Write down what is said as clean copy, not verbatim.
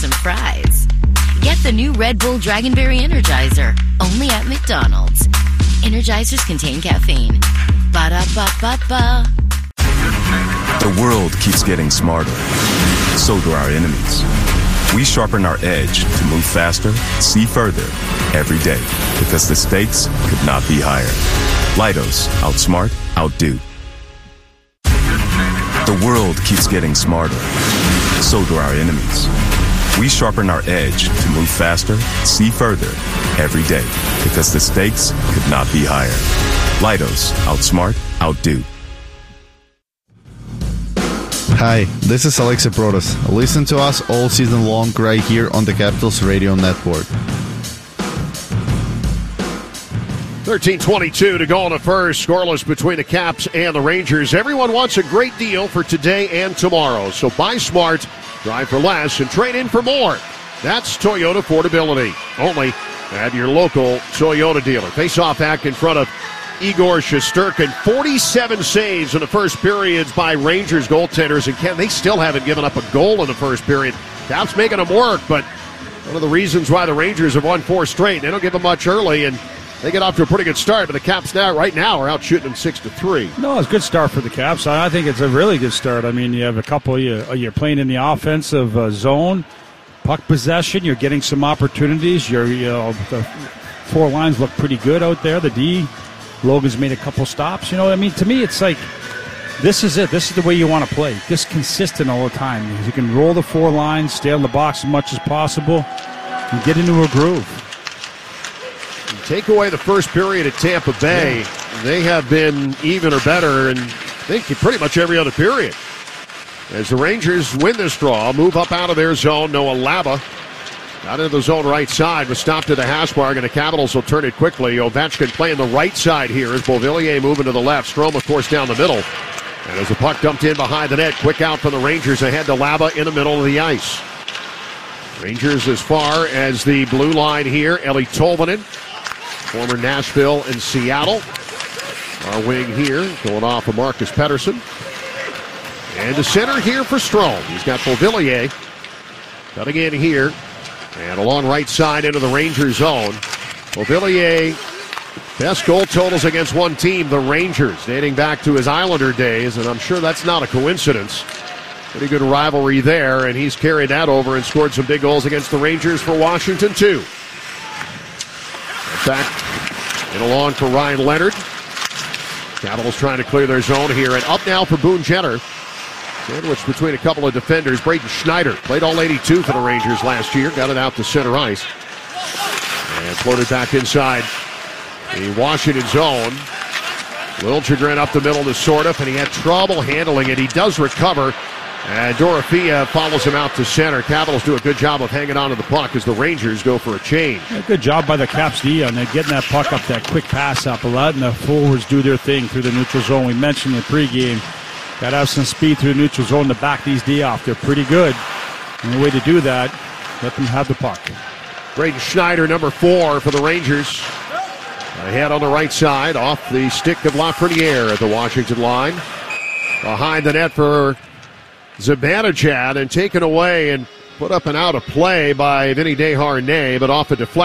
some fries. Get the new Red Bull Dragonberry Energizer, only at McDonald's. Energizers contain caffeine. Ba-da-ba-ba-ba. The world keeps getting smarter. So do our enemies. We sharpen our edge to move faster, see further, every day. Because the stakes could not be higher. Leidos, outsmart, outdo. The world keeps getting smarter. So do our enemies. We sharpen our edge to move faster, see further, every day. Because the stakes could not be higher. Leidos, outsmart, outdo. Hi, this is Alexei Protas. Listen to us all season long right here on the Capitals Radio Network. 13:22 to go in the first. Scoreless between the Caps and the Rangers. Everyone wants a great deal for today and tomorrow. So buy smart, drive for less, and trade in for more. That's Toyota affordability. Only at your local Toyota dealer. Face-off act in front of Igor Shesterkin. 47 saves in the first periods by Rangers goaltenders. And Ken, they still haven't given up a goal in the first period. Caps making them work, but one of the reasons why the Rangers have won 4 straight, they don't give them much early, and they get off to a pretty good start, but the Caps right now are out shooting them 6-3. No, it's a good start for the Caps. I think it's a really good start. I mean, you have a couple, you're playing in the offensive zone, puck possession, you're getting some opportunities. The 4 lines look pretty good out there. The D, Logan's made a couple stops. I mean, to me, it's like, this is it. This is the way you want to play. Just consistent all the time. You can roll the 4 lines, stay on the box as much as possible, and get into a groove. Take away the first period at Tampa Bay, they have been even or better in, I think, pretty much every other period. As the Rangers win this draw, move up out of their zone, Noah Laba got into the zone right side, was stopped at the hash mark, and the Capitals will turn it quickly. Ovechkin playing the right side here as Beauvillier moving to the left. Strome, of course, down the middle. And as the puck dumped in behind the net, quick out from the Rangers ahead to Laba in the middle of the ice. Rangers as far as the blue line here, Eli Tolvanen, former Nashville and Seattle. Our wing here, going off of Marcus Pettersson. And the center here for Strome. He's got Beauvillier cutting in here. And along right side into the Rangers zone. Beauvillier, best goal totals against one team, the Rangers, dating back to his Islander days. And I'm sure that's not a coincidence. Pretty good rivalry there. And he's carried that over and scored some big goals against the Rangers for Washington, too. Back and along for Ryan Leonard. Capitals trying to clear their zone here. And up now for Boone Jenner. Sandwiched between a couple of defenders. Braden Schneider played all 82 for the Rangers last year. Got it out to center ice. And floated back inside the Washington zone. Liljegren up the middle to Sordoff, and he had trouble handling it. He does recover. And Dorofia follows him out to center. Capitals do a good job of hanging on to the puck as the Rangers go for a change. Yeah, good job by the Caps D on getting that puck up, that quick pass up, letting the forwards do their thing through the neutral zone. We mentioned in the pregame, got to have some speed through the neutral zone to back these D off. They're pretty good. And the way to do that, let them have the puck. Braden Schneider, number 4 for the Rangers. Ahead on the right side, off the stick of Lafreniere at the Washington line. Behind the net for Zibanejad, and taken away and put up and out of play by Vinny Desharnais, but off a deflection.